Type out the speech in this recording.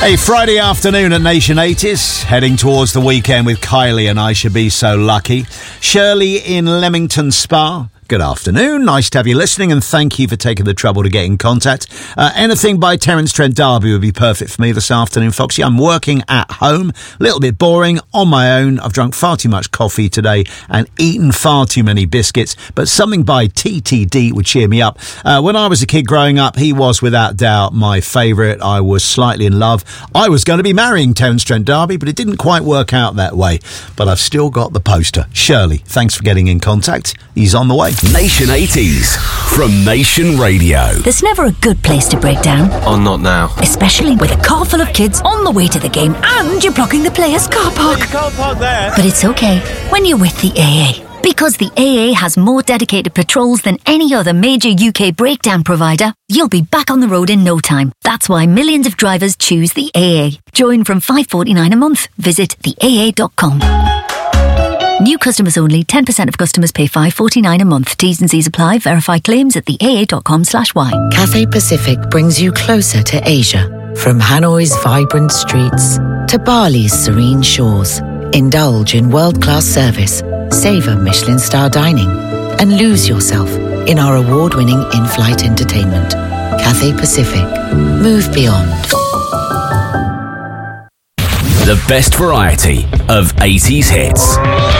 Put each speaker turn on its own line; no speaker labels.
A Friday afternoon at Nation 80s, heading towards the weekend with Kylie and I Should Be So Lucky. Shirley in Leamington Spa. Good afternoon. Nice to have you listening, and thank you for taking the trouble to get in contact. Anything by Terence Trent D'Arby would be perfect for me this afternoon, Foxy. I'm working at home, a little bit boring, on my own. I've drunk far too much coffee today and eaten far too many biscuits, but something by TTD would cheer me up. When I was a kid growing up, he was without doubt my favourite. I was slightly in love. I was going to be marrying Terence Trent D'Arby, but it didn't quite work out that way. But I've still got the poster. Shirley, thanks for getting in contact. He's on the way.
Nation 80s from Nation Radio.
There's never a good place to break down.
Oh, not now.
Especially with a car full of kids on the way to the game and you're blocking the players' car park.
You can't park there.
But it's okay when you're with the AA. Because the AA has more dedicated patrols than any other major UK breakdown provider, you'll be back on the road in no time. That's why millions of drivers choose the AA. Join from $5.49 a month. Visit theaa.com. New customers only. 10% of customers pay $5.49 a month. T's and C's apply. Verify claims at theaa.com/y.
Cathay Pacific brings you closer to Asia. From Hanoi's vibrant streets to Bali's serene shores. Indulge in world-class service, savor Michelin-star dining, and lose yourself in our award-winning in-flight entertainment. Cathay Pacific. Move beyond.
The best variety of 80s hits.